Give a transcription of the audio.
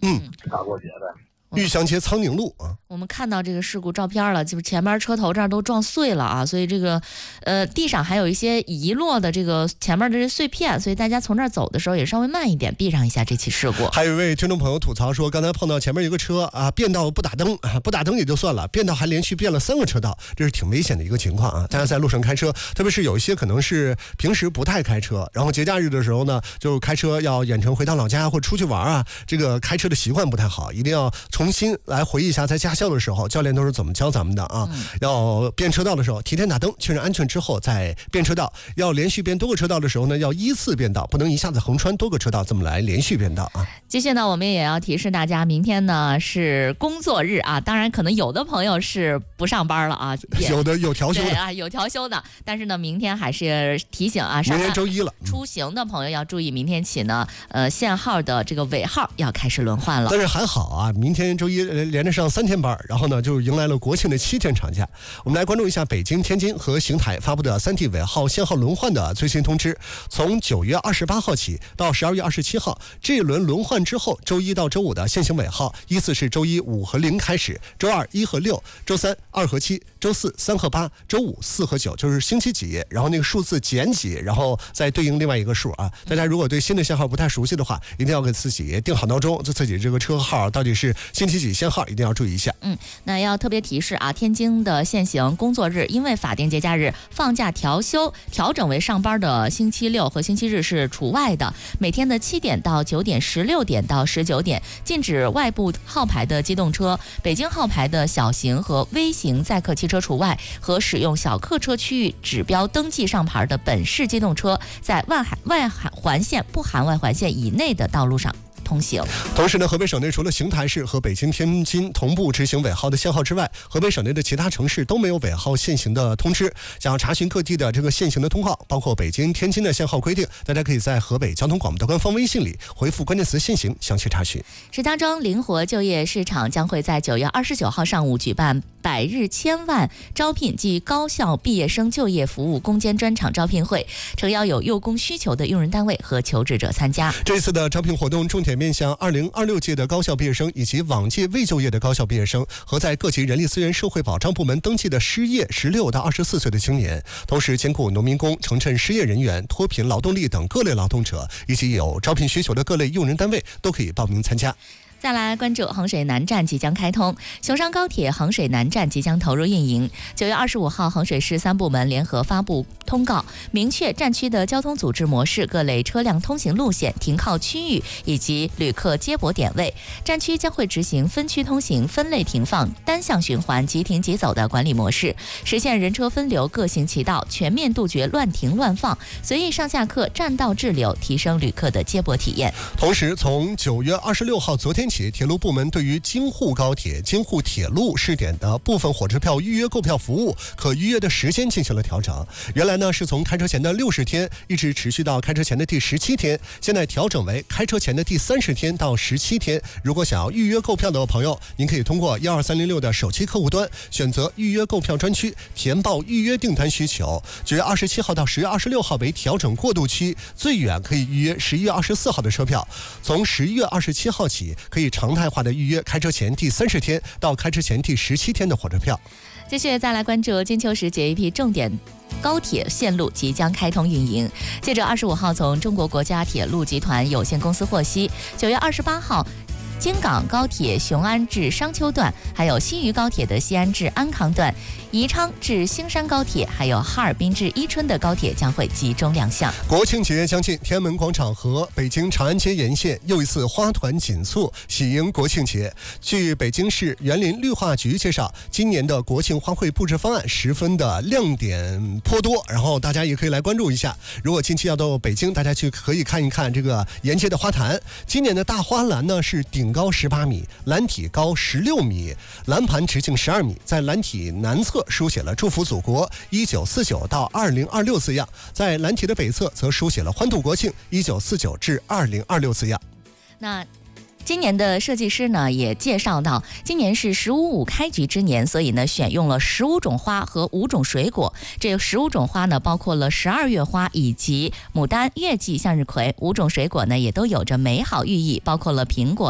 大过节的。 玉祥街苍宁路啊， 我们看到这个事故照片了，就是前面车头这儿都撞碎了啊，所以这个地上还有一些遗落的这个前面的这碎片，所以大家从这儿走的时候也稍微慢一点，避让一下这起事故。 还有一位听众朋友吐槽说，刚才碰到前面一个车啊，变道不打灯啊，不打灯也就算了，变道还连续变了3个车道，这是挺危险的一个情况啊。大家在路上开车，特别是有一些可能是平时不太开车，然后节假日的时候呢，就开车要远程回到老家或出去玩啊，这个开车的习惯不太好，一定要重新来回忆一下，在驾校的时候教练都是怎么教咱们的啊。要变车道的时候提前打灯确认安全之后再变车道，要连续变多个车道的时候呢，要依次变道，不能一下子横穿多个车道，这么来连续变道啊。 继续呢，我们也要提示大家，明天呢是工作日啊，当然可能有的朋友是不上班了啊， 有的有调休的啊，有调休的，但是呢，明天还是提醒啊， 明天周一了， 出行的朋友要注意，明天起呢，限号的这个尾号要开始轮换了。 但是还好啊，明天周一连着上3天班，然后呢就迎来了国庆的7天长假。我们来关注一下北京、天津和邢台发布的3地尾号限号轮换的最新通知。从9月28号起到12月27号，这一轮轮换之后，周一到周五的限行尾号依次是周一5和0开始，周二1和6，周三2和7，周四3和8，周五4和9，就是星期几，然后那个数字减几，然后再对应另外一个数啊。大家如果对新的限号不太熟悉的话，一定要给自己定好闹钟，就自己这个车号到底是星期几限号，一定要注意一下。 那要特别提示啊，天津的限行工作日，因为法定节假日放假调休调整为上班的星期六和星期日是除外的，每天的7点到9点、16点到19点，禁止外部号牌的机动车、北京号牌的小型和微型载客汽车除外，和使用小客车区域指标登记上牌的本市机动车，在外环线不含外环线以内的道路上通行。 同时呢，河北省内除了邢台市和北京、天津同步执行尾号的限号之外，河北省内的其他城市都没有尾号限行的通知。想要查询各地的这个限行的通告，包括北京、天津的限号规定，大家可以在河北交通广播的官方微信里回复关键词限行详细查询。 石家庄灵活就业市场将会在9月29号上午举办百日千万招聘及高校毕业生就业服务攻坚专场招聘会，诚邀有用工需求的用人单位和求职者参加。 这次的招聘活动重点面向2026届的高校毕业生以及往届未就业的高校毕业生和在各级人力资源社会保障部门登记的失业16到24岁的青年，同时兼顾农民工、城镇失业人员、脱贫劳动力等各类劳动者以及有招聘需求的各类用人单位都可以报名参加。 再来关注衡水南站即将开通，熊山高铁衡水南站即将投入运营。9月25号，衡水市3部门联合发布通告，明确站区的交通组织模式、各类车辆通行路线、停靠区域以及旅客接驳点位。站区将会执行分区通行、分类停放、单向循环、即停即走的管理模式，实现人车分流、各行其道，全面杜绝乱停乱放、随意上下客、占道滞留，提升旅客的接驳体验。 同时，从9月26号昨天起，铁路部门对于京沪高铁、京沪铁路试点的部分火车票预约购票服务可预约的时间进行了调整。原来呢是从开车前的60天一直持续到开车前的第17天，现在调整为开车前的第30天到17天。如果想要预约购票的朋友，您可以通过12306的手机客户端选择预约购票专区，填报预约订单需求。9月27号到10月26号为调整过渡期，最远可以预约11月24号的车票。从11月27号起，可以常态化的预约开车前第30天到开车前第17天的火车票。 继续再来关注金秋时节一批重点高铁线路即将开通运营。记者25号从中国国家铁路集团有限公司获悉，9月28号京港高铁雄安至商丘段，还有西渝高铁的西安至安康段，宜昌至兴山高铁，还有哈尔滨至伊春的高铁将会集中亮相。 国庆节将近，天安门广场和北京长安街沿线又一次花团锦簇，喜迎国庆节。据北京市园林绿化局介绍，今年的国庆花卉布置方案十分的亮点颇多，然后大家也可以来关注一下。如果近期要到北京，大家去可以看一看这个沿街的花坛。今年的大花篮呢是顶高18米，篮体高16米，篮盘直径12米，在篮体南侧书写了祝福祖国1949到2026字样，在篮体的北侧则书写了欢度国庆1949至2026字样。 那今年的设计师呢也介绍到，今年是15.5开局之年，所以呢选用了15种花和5种水果。这15种花呢包括了12月花以及牡丹、月季、向日葵，5种水果呢也都有着美好寓意，包括了苹果、